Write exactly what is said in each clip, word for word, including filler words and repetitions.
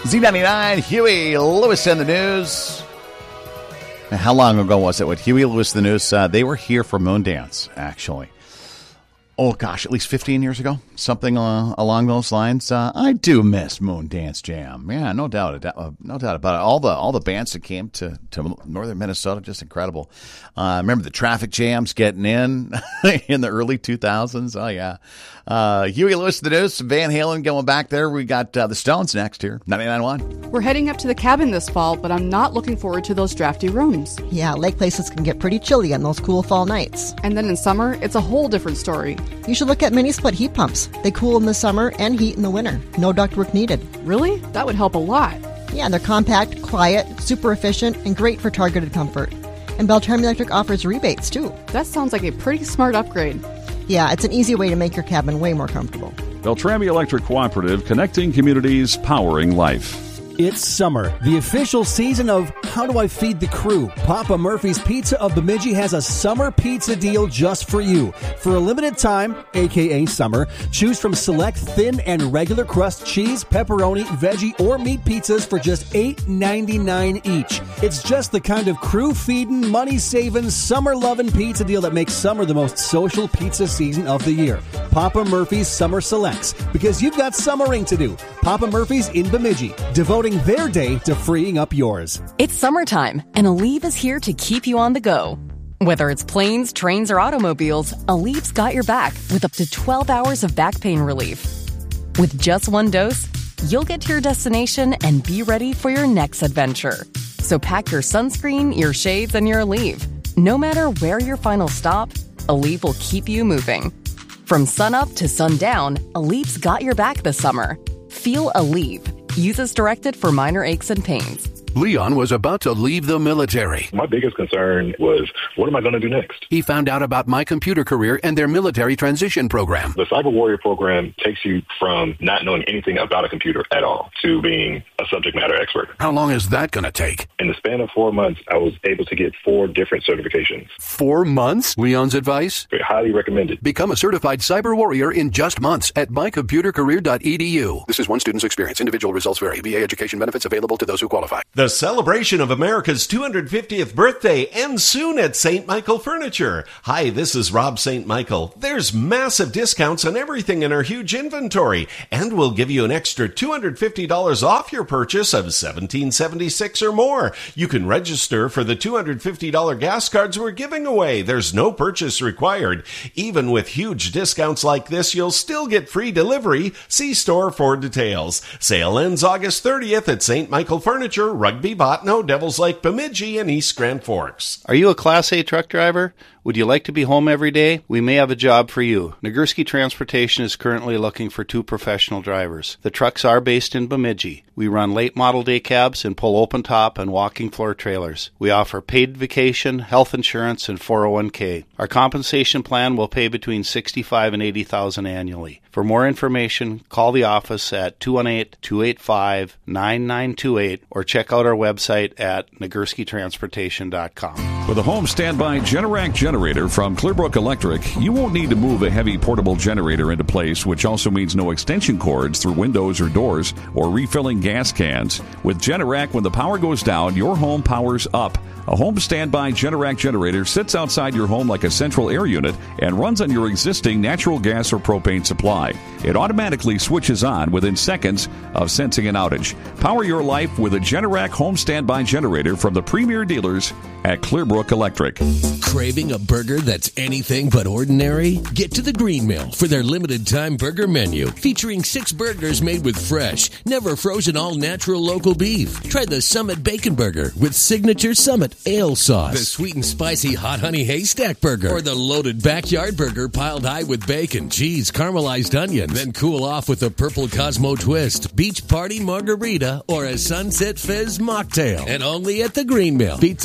Z ninety-nine, Huey Lewis and the News. How long ago was it with Huey Lewis and the News? Uh, they were here for Moondance, actually. Oh, gosh, at least fifteen years ago, something uh, along those lines. Uh, I do miss Moondance Jam. Yeah, no doubt, uh, no doubt about it. All the all the bands that came to, to northern Minnesota, just incredible. Uh, remember the traffic jams getting in in the early two thousands? Oh, yeah. Uh, Huey Lewis, the News, Van Halen going back there. We got uh, the Stones next here, ninety-nine point one. We're heading up to the cabin this fall, but I'm not looking forward to those drafty rooms. Yeah, lake places can get pretty chilly on those cool fall nights. And then in summer, it's a whole different story. You should look at mini split heat pumps. They cool in the summer and heat in the winter. No ductwork needed. Really? That would help a lot. Yeah, they're compact, quiet, super efficient, and great for targeted comfort. And Beltram Electric offers rebates, too. That sounds like a pretty smart upgrade. Yeah, it's an easy way to make your cabin way more comfortable. Beltrami Electric Cooperative, connecting communities, powering life. It's summer, the official season of How Do I Feed the Crew? Papa Murphy's Pizza of Bemidji has a summer pizza deal just for you. For a limited time, aka summer, choose from select thin and regular crust cheese, pepperoni, veggie, or meat pizzas for just eight ninety-nine each. It's just the kind of crew-feeding, money-saving, summer-loving pizza deal that makes summer the most social pizza season of the year. Papa Murphy's Summer Selects, because you've got summering to do. Papa Murphy's in Bemidji, devoting their day to freeing up yours. It's summertime, and Aleve is here to keep you on the go. Whether it's planes, trains, or automobiles, Aleve's got your back with up to twelve hours of back pain relief. With just one dose, you'll get to your destination and be ready for your next adventure. So pack your sunscreen, your shades, and your Aleve. No matter where your final stop, Aleve will keep you moving. From sunup to sundown, Aleve's got your back this summer. Feel Aleve. Use as directed for minor aches and pains. Leon was about to leave the military. My biggest concern was, what am I going to do next? He found out about My Computer Career and their military transition program. The Cyber Warrior program takes you from not knowing anything about a computer at all to being a subject matter expert. How long is that going to take? In the span of four months, I was able to get four different certifications. Four months? Leon's advice? Highly recommended. Become a certified cyber warrior in just months at my computer career dot e d u. This is one student's experience. Individual results vary. V A education benefits available to those who qualify. The celebration of America's two hundred fiftieth birthday ends soon at Saint Michael Furniture. Hi, this is Rob Saint Michael. There's massive discounts on everything in our huge inventory, and we'll give you an extra two hundred fifty dollars off your purchase of seventeen seventy-six or more. You can register for the two hundred fifty dollars gas cards we're giving away. There's no purchase required. Even with huge discounts like this, you'll still get free delivery. See store for details. Sale ends August thirtieth at Saint Michael Furniture, Rugby, Botno, Devils Lake, Bemidji, and East Grand Forks. Are you a Class A truck driver? Would you like to be home every day? We may have a job for you. Nagurski Transportation is currently looking for two professional drivers. The trucks are based in Bemidji. We run late model day cabs and pull open top and walking floor trailers. We offer paid vacation, health insurance, and four oh one k. Our compensation plan will pay between sixty-five thousand dollars and eighty thousand dollars annually. For more information, call the office at two one eight, two eight five, nine nine two eight or check out our website at nagurski transportation dot com. With a home standby Generac generator from Clearbrook Electric, you won't need to move a heavy portable generator into place, which also means no extension cords through windows or doors or refilling gas cans. With Generac, when the power goes down, your home powers up. A home standby Generac generator sits outside your home like a central air unit and runs on your existing natural gas or propane supply. It automatically switches on within seconds of sensing an outage. Power your life with a Generac home standby generator from the premier dealers at Clearbrook Electric. Craving a burger that's anything but ordinary? Get to the Green Mill for their limited time burger menu, featuring six burgers made with fresh, never frozen, all natural local beef. Try the Summit Bacon Burger with signature Summit Ale Sauce, the sweet and spicy Hot Honey Haystack Burger, or the loaded Backyard Burger piled high with bacon, cheese, caramelized onions. Then cool off with a Purple Cosmo Twist, Beach Party Margarita, or a Sunset Fizz Mocktail. And only at the Green Mill. Pizza, pasta,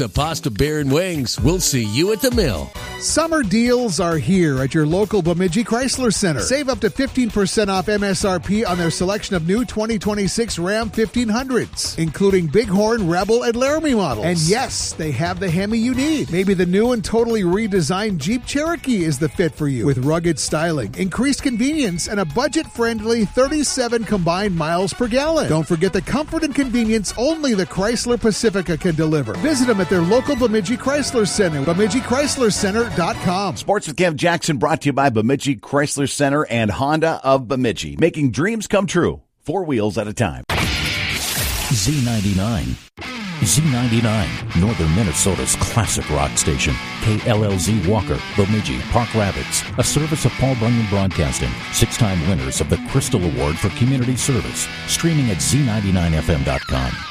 to Bear and Wings. We'll see you at the mill. Summer deals are here at your local Bemidji Chrysler Center. Save up to fifteen percent off M S R P on their selection of new twenty twenty-six Ram fifteen hundreds, including Bighorn, Rebel, and Laramie models. And yes, they have the Hemi you need. Maybe the new and totally redesigned Jeep Cherokee is the fit for you, with rugged styling, increased convenience, and a budget-friendly thirty-seven combined miles per gallon. Don't forget the comfort and convenience only the Chrysler Pacifica can deliver. Visit them at their local Bemidji Chrysler Center, Bemidji Chrysler Center dot com. Sports with Kev Jackson brought to you by Bemidji Chrysler Center and Honda of Bemidji, making dreams come true, four wheels at a time. Z ninety-nine. Z ninety-nine, Northern Minnesota's classic rock station. K L L Z Walker, Bemidji, Park Rapids. A service of Paul Bunyan Broadcasting. Six-time winners of the Crystal Award for Community Service. Streaming at Z ninety-nine F M dot com.